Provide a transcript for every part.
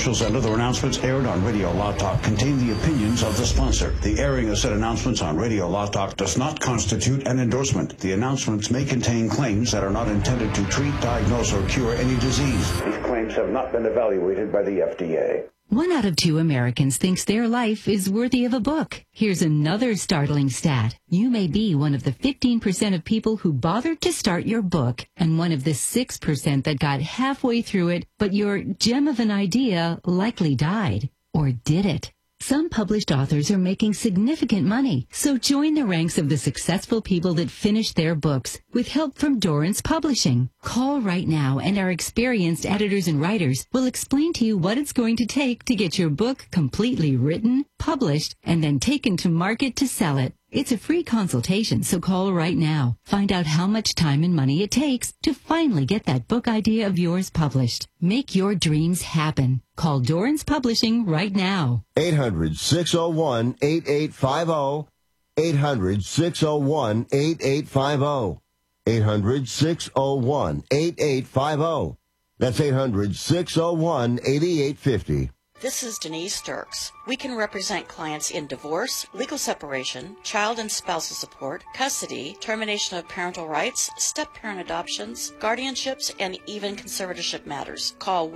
commercials and other announcements aired on Radio Law Talk contain the opinions of the sponsor. The airing of said announcements on Radio Law Talk does not constitute an endorsement. The announcements may contain claims that are not intended to treat, diagnose, or cure any disease. These claims have not been evaluated by the FDA. 1 out of 2 Americans thinks their life is worthy of a book. Here's another startling stat. You may be one of the 15% of people who bothered to start your book and one of the 6% that got halfway through it, but your gem of an idea likely died. Or did it? Some published authors are making significant money, so join the ranks of the successful people that finish their books with help from Dorrance Publishing. Call right now and our experienced editors and writers will explain to you what it's going to take to get your book completely written, published, and then taken to market to sell it. It's a free consultation, so call right now. Find out how much time and money it takes to finally get that book idea of yours published. Make your dreams happen. Call Dorrance Publishing right now. 800-601-8850. 800-601-8850. 800-601-8850. That's 800-601-8850. This is Denise Dirks. We can represent clients in divorce, legal separation, child and spousal support, custody, termination of parental rights, step-parent adoptions, guardianships, and even conservatorship matters. Call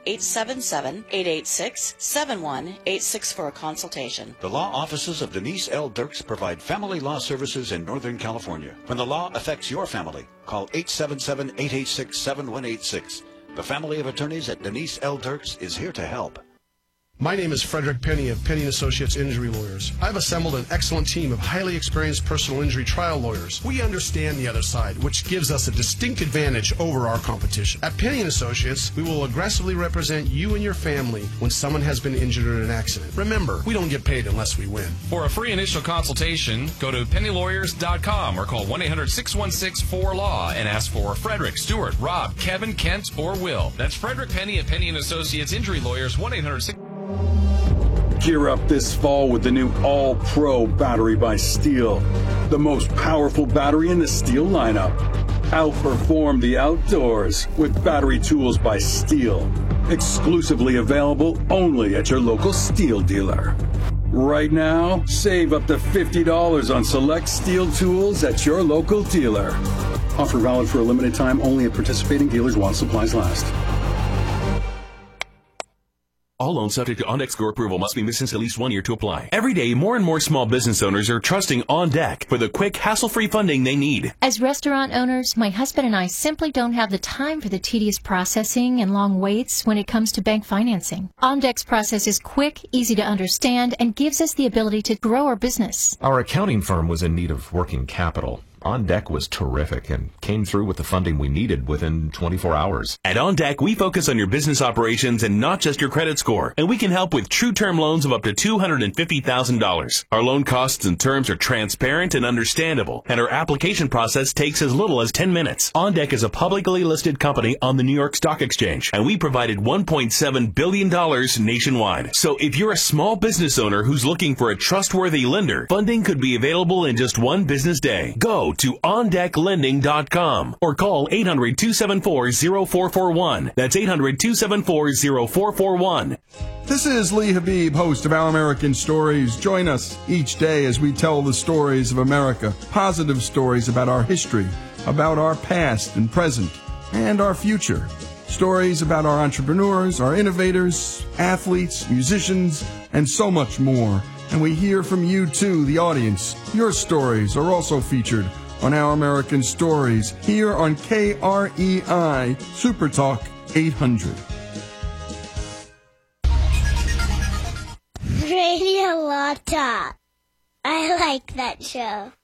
1-877-886-7186 for a consultation. The law offices of Denise L. Dirks provide family law services in Northern California. When the law affects your family, call 877-886-7186. The family of attorneys at Denise L. Dirks is here to help. My name is Frederick Penny of Penny & Associates Injury Lawyers. I've assembled an excellent team of highly experienced personal injury trial lawyers. We understand the other side, which gives us a distinct advantage over our competition. At Penny & Associates, we will aggressively represent you and your family when someone has been injured in an accident. Remember, we don't get paid unless we win. For a free initial consultation, go to pennylawyers.com or call 1-800-616-4LAW and ask for Frederick, Stewart, Rob, Kevin, Kent, or Will. That's Frederick Penny at Penny & Associates Injury Lawyers, 1-800-6... Gear up this fall with the new All-Pro battery by Steel. The most powerful battery in the Steel lineup. Outperform the outdoors with battery tools by Steel. Exclusively available only at your local Steel dealer. Right now, save up to $50 on select Steel tools at your local dealer. Offer valid for a limited time only at participating dealers while supplies last. All loans subject to OnDeck score approval must be missed since at least 1 year to apply. Every day, more and more small business owners are trusting OnDeck for the quick, hassle-free funding they need. As restaurant owners, my husband and I simply don't have the time for the tedious processing and long waits when it comes to bank financing. OnDeck's process is quick, easy to understand, and gives us the ability to grow our business. Our accounting firm was in need of working capital. OnDeck was terrific and came through with the funding we needed within 24 hours. At OnDeck, we focus on your business operations and not just your credit score, and we can help with true term loans of up to $250,000. Our loan costs and terms are transparent and understandable, and our application process takes as little as 10 minutes. OnDeck is a publicly listed company on the New York Stock Exchange, and we provided $1.7 billion nationwide. So if you're a small business owner who's looking for a trustworthy lender, funding could be available in just one business day. Go to OnDeckLending.com or call 800-274-0441. That's 800-274-0441. This is Lee Habib, host of Our American Stories. Join us each day as we tell the stories of America, positive stories about our history, about our past and present, and our future. Stories about our entrepreneurs, our innovators, athletes, musicians, and so much more. And we hear from you too, the audience. Your stories are also featured on Our American Stories here on KREI Super Talk 800. Radio Law Talk. I like that show.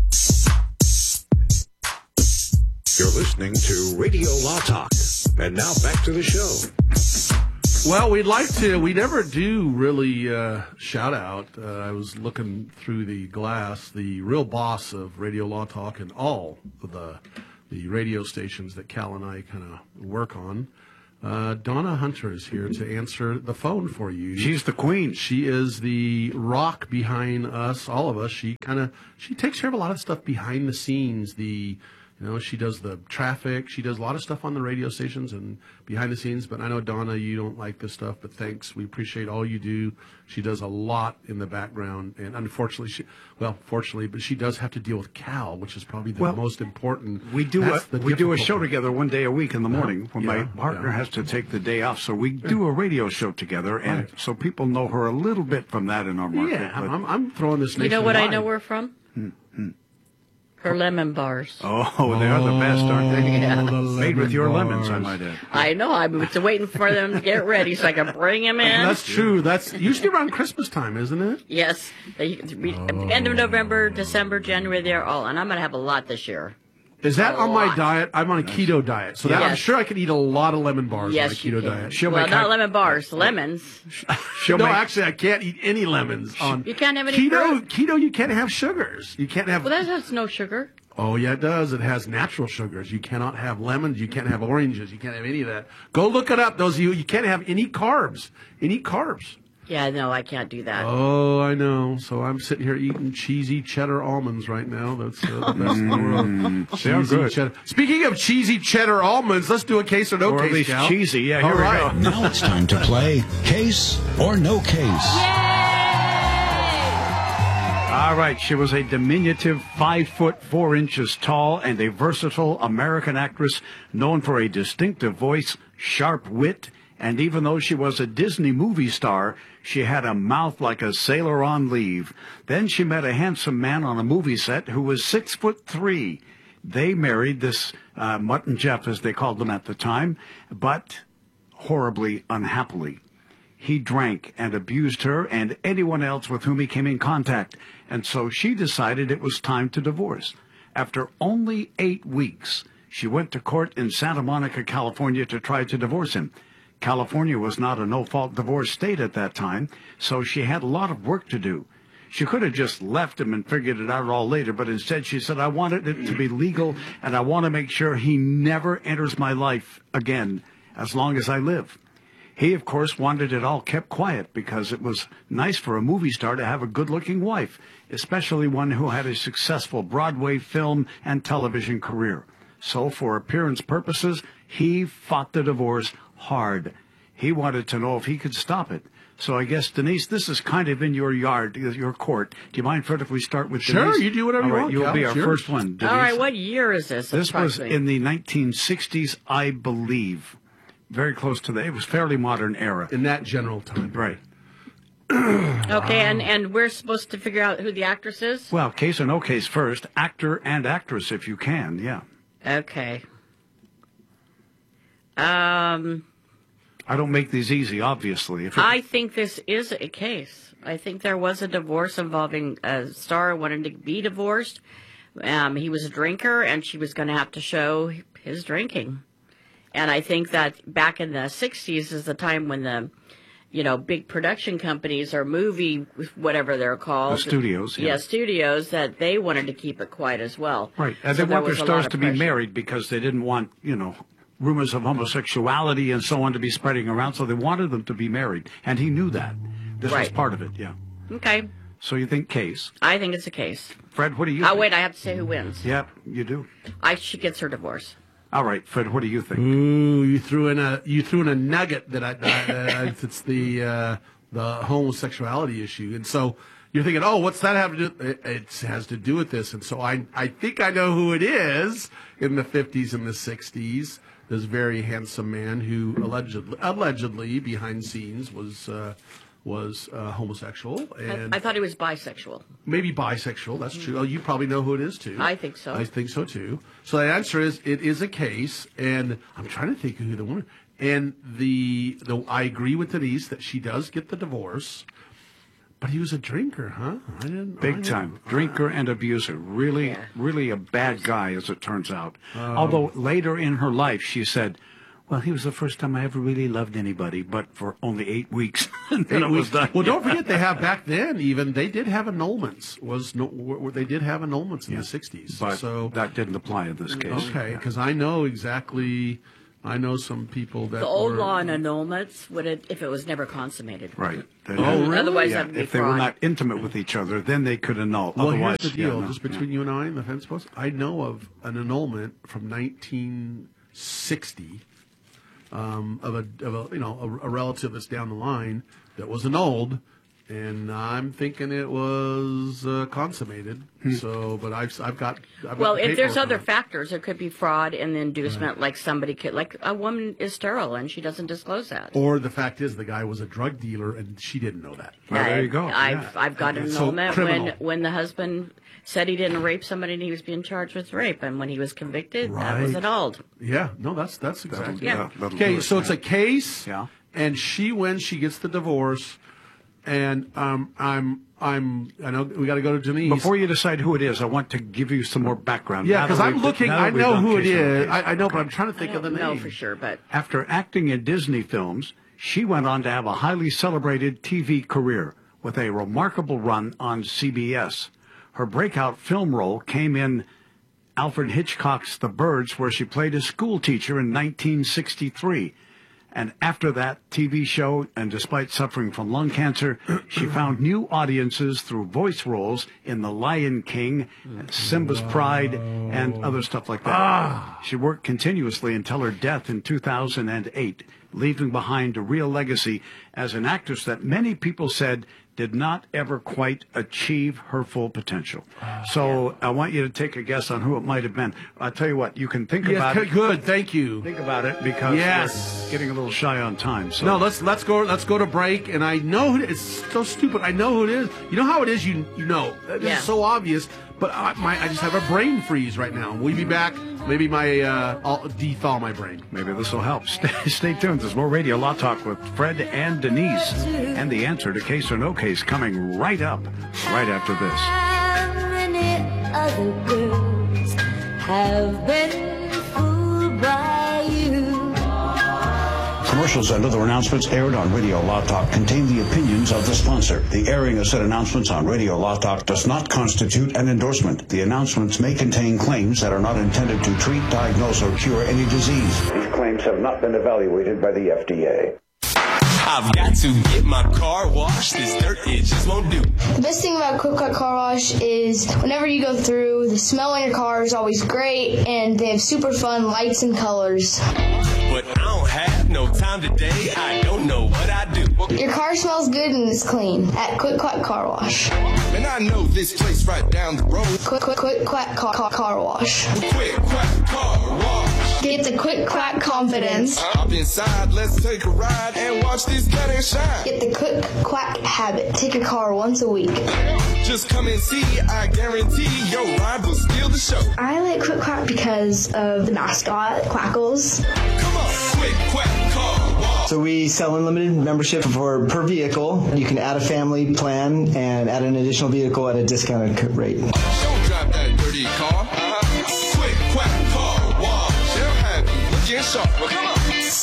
You're listening to Radio Law Talk. And now back to the show. Well, we never do really shout out. I was looking through the glass, the real boss of Radio Law Talk and all the radio stations that Cal and I kind of work on. Donna Hunter is here to answer the phone for you. She's the queen. She is the rock behind us, all of us. She takes care of a lot of stuff behind the scenes, the You know, she does the traffic. She does a lot of stuff on the radio stations and behind the scenes. But I know, Donna, you don't like this stuff, but thanks. We appreciate all you do. She does a lot in the background. And unfortunately, fortunately, but she does have to deal with Cal, which is probably the most important. We do a show together one day a week in the morning when my partner has to take the day off. So we do a radio show together. And so people know her a little bit from that in our market. Yeah, I'm throwing this nationwide. You know what I know her from? Her lemon bars. Oh, they are the best, aren't they? Yeah. Made with your lemons, I might add. I know. I'm waiting for them to get ready so I can bring them in. That's true. That's usually around Christmas time, isn't it? Yes. End of November, December, January, they're all. And I'm going to have a lot this year. Is that on my diet? I'm on a keto diet, so that, I'm sure I could eat a lot. Of lemon bars on a keto diet. Well, not lemon bars, lemons. Actually, I can't eat any lemons. You can't have any keto. Keto, you can't have sugars. You can't have. Well, that has no sugar. Oh yeah, it does. It has natural sugars. You cannot have lemons. You can't have oranges. You can't have any of that. Go look it up. Those of you can't have any carbs. Any carbs. Yeah, no, I can't do that. Oh, I know. So I'm sitting here eating cheesy cheddar almonds right now. That's the best in the world. Cheesy good. Cheddar. Speaking of cheesy cheddar almonds, let's do a case or no case. Or at least Cal. cheesy. Yeah, here we go. Now it's time to play Case or No Case. All right, she was a diminutive 5 foot 4 inches tall and a versatile American actress known for a distinctive voice, sharp wit, and even though she was a Disney movie star, she had a mouth like a sailor on leave. Then she met a handsome man on a movie set who was 6'3". They married, this Mutt and Jeff, as they called them at the time, but horribly unhappily. He drank and abused her and anyone else with whom he came in contact, and so she decided it was time to divorce. After only 8 weeks, she went to court in Santa Monica, California to try to divorce him. California was not a no-fault divorce state at that time, so she had a lot of work to do. She could have just left him and figured it out all later, but instead she said, I wanted it to be legal, and I want to make sure he never enters my life again as long as I live. He, of course, wanted it all kept quiet because it was nice for a movie star to have a good-looking wife, especially one who had a successful Broadway film and television career. So for appearance purposes, he fought the divorce hard. He wanted to know if he could stop it. So I guess, Denise, this is kind of in your yard, your court. Do you mind, Fred, if we start with Denise? Sure, you do whatever you want. You'll be our first one, Denise. All right, what year is this? This was in the 1960s, I believe. Very close to it was fairly modern era. In that general time. Right. Okay, and we're supposed to figure out who the actress is? Well, case or no case first. Actor and actress, if you can, yeah. Okay. I don't make these easy, obviously. I think this is a case. I think there was a divorce involving a star who wanted to be divorced. He was a drinker, and she was going to have to show his drinking. And I think that back in the 60s is the time when the, big production companies or movie, whatever they're called. The studios. Yeah, studios, that they wanted to keep it quiet as well. Right. And they want their stars to be married because they didn't want, rumors of homosexuality and so on to be spreading around. So they wanted them to be married. And he knew that. This was part of it, yeah. Okay. So you think case? I think it's a case. Fred, what do you think? Oh, wait, I have to say who wins. Yep, you do. She gets her divorce. All right, Fred, what do you think? Ooh, you threw in a nugget that it's the homosexuality issue, and so you're thinking, oh, what's that have to do? It has to do with this, and so I think I know who it is. In the 50s and the 60s, this very handsome man who allegedly behind scenes was homosexual, and I thought he was bisexual. Maybe bisexual. That's true. Oh, you probably know who it is too. I think so. I think so too. So the answer is it is a case, and I'm trying to think of who the woman. And I agree with Denise that she does get the divorce, but he was a drinker, huh? Big time drinker and abuser. Really, really a bad guy, as it turns out. Although later in her life, she said, well, he was the first time I ever really loved anybody, but for only 8 weeks. And then it was done. Well, don't forget they have back then even they did have annulments. They did have annulments in the 60s. But that didn't apply in this case. Okay, because I know exactly I know some people that The old were, law on annulments would it if it was never consummated. Right. really? Otherwise, Yeah, that would be if they were fraud. not intimate with each other, then they could annul. Well, Otherwise, here's the deal, yeah, no, just between you and I and the fence post. I know of an annulment from 1960 of a relative that's down the line that was annulled, and I'm thinking it was consummated. So, but I've got Well, the if there's paperwork on other it. factors, there could be fraud in the inducement, like somebody could, like a woman is sterile and she doesn't disclose that. Or the fact is the guy was a drug dealer and she didn't know that. Well, there you go. I've got an So annulment criminal. when the husband said he didn't rape somebody and he was being charged with rape, and when he was convicted, that was Right. annulled. Yeah, no, that's exactly Yeah. that'll Okay, do it, so it's yeah. a case, Yeah. and she wins, she gets the divorce, and I know we got to go to Denise. Before you decide who it is, I want to give you some more background. Yeah, Now because that I'm we've- looking, now that I we've know done who it case is. on case. I know, but I'm trying to think of the name. No, for sure, but After acting in Disney films, she went on to have a highly celebrated TV career with a remarkable run on CBS. Her breakout film role came in Alfred Hitchcock's The Birds, where she played a school teacher in 1963. And after that TV show, and despite suffering from lung cancer, she found new audiences through voice roles in The Lion King, Simba's Pride, and other stuff like that. She worked continuously until her death in 2008, leaving behind a real legacy as an actress that many people said did not ever quite achieve her full potential. So I want you to take a guess on who it might have been. I'll tell you what, you can think about it. Good, thank you. Think about it, because Yes. we're getting a little shy on time. So No, let's go to break. And I know who it is. It's so stupid. I know who it is. You know how it is. You know. It's Yeah. so obvious. But I just have a brain freeze right now. We'll be back. Maybe I'll dethaw my brain. maybe this will help. Stay tuned. There's more Radio Law Talk with Fred and Denise, and the answer to Case or No Case coming right up, right after this. How many other girls have been fooled by you? Commercials and other announcements aired on Radio Law Talk contain the opinions of the sponsor. The airing of said announcements on Radio Law Talk does not constitute an endorsement. The announcements may contain claims that are not intended to treat, diagnose, or cure any disease. These claims have not been evaluated by the FDA. I've got to get my car washed. This dirt, it just won't do. The best thing about Quick Quack Car Wash is whenever you go through, the smell in your car is always great, and they have super fun lights and colors. But I don't have no time today. I don't know what I do. Your car smells good and is clean at Quick Quack Car Wash. And I know this place right down the road. Quick Quack Car Wash. Quick Quack Car Wash. Get the Quick Quack confidence. Hop inside, let's take a ride and watch this cat and shine. Get the Quick Quack habit. Take your car once a week. Just come and see, I guarantee your ride will steal the show. I like Quick Quack because of the mascot, Quackles. Come on, Quick Quack Car Wash. So we sell unlimited membership per vehicle. You can add a family plan and add an additional vehicle at a discounted rate. Don't drive that dirty car. Quick Quack Car Wash. They'll have you looking sharp. Well, come on.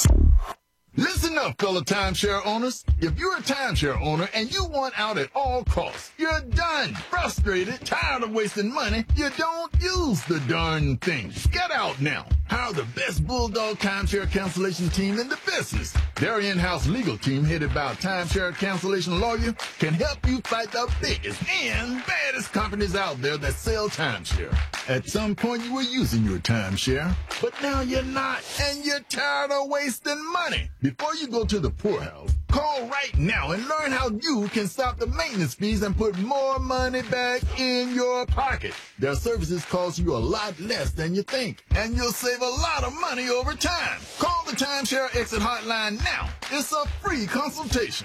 Listen up, fellow timeshare owners. If you're a timeshare owner and you want out at all costs, you're done. Frustrated, tired of wasting money, you don't use the darn thing. Get out now. Hire the best Bulldog timeshare cancellation team in the business. Their in-house legal team, headed by a timeshare cancellation lawyer, can help you fight the biggest and baddest companies out there that sell timeshare. At some point, you were using your timeshare, but now you're not, and you're tired of wasting money. Before you go to the poorhouse, call right now and learn how you can stop the maintenance fees and put more money back in your pocket. Their services cost you a lot less than you think, and you'll save a lot of money over time. Call the Timeshare Exit Hotline now. It's a free consultation.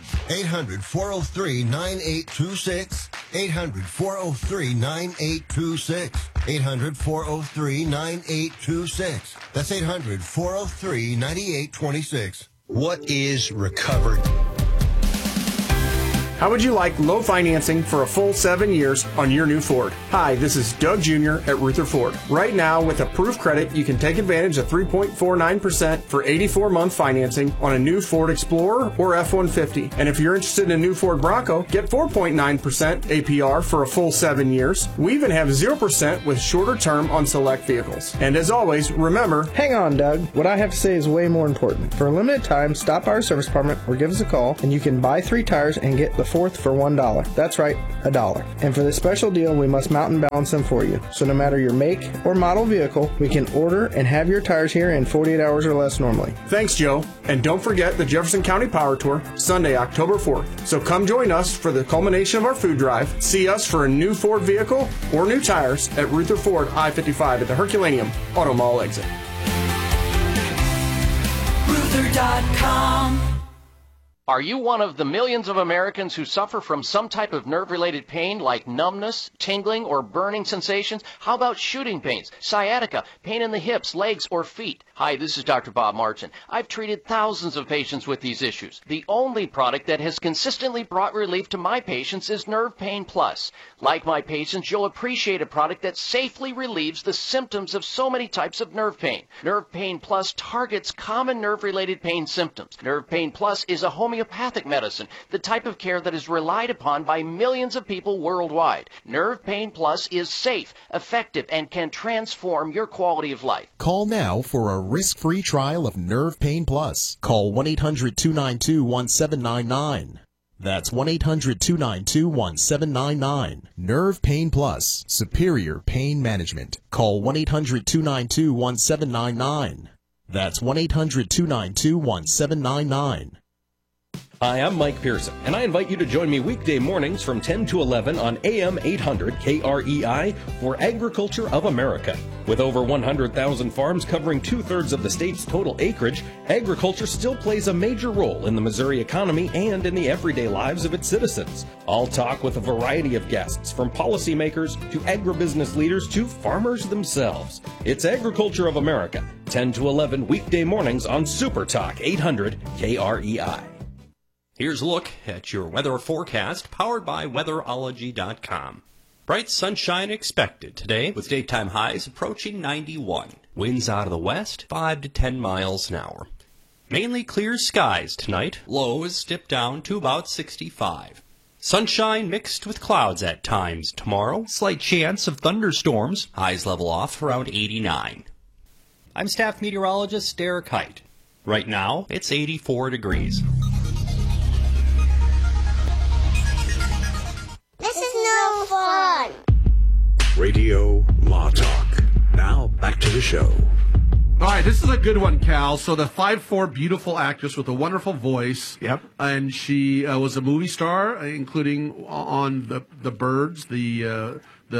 800-403-9826. 800-403-9826. 800-403-9826. That's 800-403-9826. What is recovered? How would you like low financing for a full 7 years on your new Ford? Hi, this is Doug Jr. at Ruther Ford. Right now, with approved credit, you can take advantage of 3.49% for 84-month financing on a new Ford Explorer or F-150. And if you're interested in a new Ford Bronco, get 4.9% APR for a full 7 years. We even have 0% with shorter term on select vehicles. And as always, remember... Hang on, Doug. What I have to say is way more important. For a limited time, stop by our service department or give us a call, and you can buy 3 tires and get the 4th for $1. That's right, $1. And for this special deal, we must mountain balance them for you. So no matter your make or model vehicle, we can order and have your tires here in 48 hours or less normally. Thanks, Joe. And don't forget the Jefferson County Power Tour, Sunday, October 4th. So come join us for the culmination of our food drive. See us for a new Ford vehicle or new tires at Ruther Ford I-55 at the Herculaneum Auto Mall exit. Ruther.com. Are you one of the millions of Americans who suffer from some type of nerve-related pain like numbness, tingling, or burning sensations? How about shooting pains, sciatica, pain in the hips, legs, or feet? Hi, this is Dr. Bob Martin. I've treated thousands of patients with these issues. The only product that has consistently brought relief to my patients is Nerve Pain Plus. Like my patients, you'll appreciate a product that safely relieves the symptoms of so many types of nerve pain. Nerve Pain Plus targets common nerve-related pain symptoms. Nerve Pain Plus is a homeopathic medicine, the type of care that is relied upon by millions of people worldwide. Nerve Pain Plus is safe, effective, and can transform your quality of life. Call now for a risk-free trial of Nerve Pain Plus. Call 1-800-292-1799. That's 1-800-292-1799. Nerve Pain Plus, superior pain management. Call 1-800-292-1799. That's 1-800-292-1799. Hi, I'm Mike Pearson, and I invite you to join me weekday mornings from 10 to 11 on AM 800 KREI for Agriculture of America. With over 100,000 farms covering 2/3 of the state's total acreage, agriculture still plays a major role in the Missouri economy and in the everyday lives of its citizens. I'll talk with a variety of guests, from policymakers to agribusiness leaders to farmers themselves. It's Agriculture of America, 10 to 11 weekday mornings on Super Talk 800 KREI. Here's a look at your weather forecast, powered by Weatherology.com. Bright sunshine expected today, with daytime highs approaching 91. Winds out of the west, 5 to 10 miles an hour. Mainly clear skies tonight. Lows dip down to about 65. Sunshine mixed with clouds at times tomorrow. Slight chance of thunderstorms. Highs level off around 89. I'm staff meteorologist Derek Height. Right now, it's 84 degrees. This is no fun. Radio Law Talk. Now, back to the show. All right, this is a good one, Cal. So the 5'4" beautiful actress with a wonderful voice. Yep. And she was a movie star, including on the Birds, the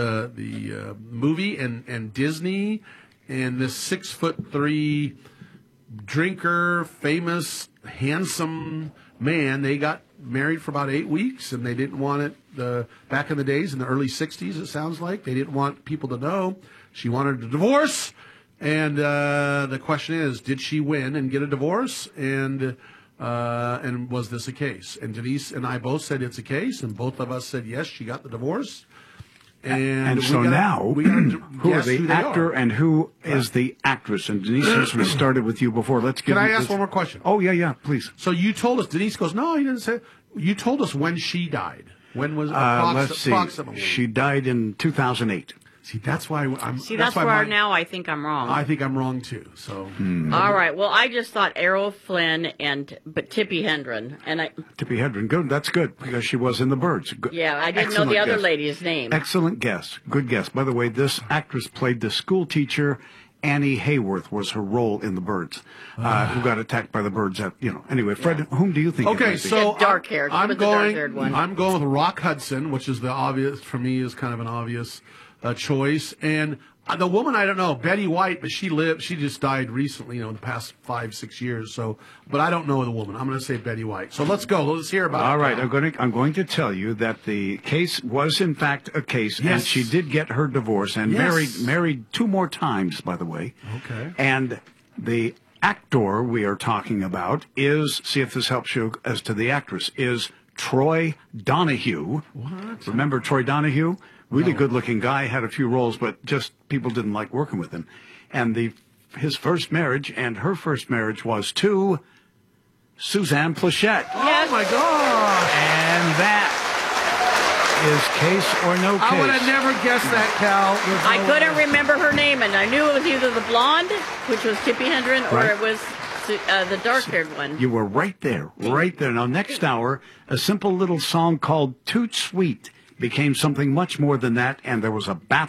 movie, and Disney, and this 6'3" drinker, famous, handsome man. They got married for about 8 weeks, and they didn't want it. Back in the days, in the early 60s, it sounds like, they didn't want people to know. She wanted a divorce, and the question is, did she win and get a divorce? And was this a case? And Denise and I both said it's a case, and both of us said yes, she got the divorce. And so now, who are the actor and who is the actress? And Denise, since we started with you before, let's get. Can I ask one more question? Oh, yeah, please. So you told us, Denise goes, no, you didn't say. You told us when she died. When was let's see. Approximately? She died in 2008. See, that's why I'm. See, that's where now I think I'm wrong. I think I'm wrong too. So. All right. Well, I just thought Errol Flynn but Tippi Hedren, Tippi Hedren, good. That's good because she was in the Birds. Good. Yeah, I didn't know the other lady's name. Excellent guess. Good guess. By the way, this actress played the school teacher. Annie Hayworth was her role in the Birds, who got attacked by the birds. Anyway, Fred, whom do you think? Okay, so dark-haired. I'm going with Rock Hudson, which is the obvious for me. Is kind of an obvious choice. And the woman, I don't know, Betty White, but she just died recently, in the past 5-6 years. So, but I don't know the woman. I'm going to say Betty White. So let's go. Let's hear about it. All right, I'm going to tell you that the case was in fact a case, Yes. and she did get her divorce and married 2 more times, by the way. Okay. And the actor we are talking about is, see if this helps you as to the actress, is Troy Donahue. What? Remember Troy Donahue? Really good-looking guy, had a few roles, but just people didn't like working with him. And his first marriage and her first marriage was to Suzanne Plachette. Yes. Oh, my gosh. And that is Case or No Case. I would have never guessed that, Cal. I couldn't remember her name, and I knew it was either the blonde, which was Tippi Hedren, or Right. it was the dark-haired one. You were right there, right there. Now, next hour, a simple little song called Toot Sweet became something much more than that, and there was a battle.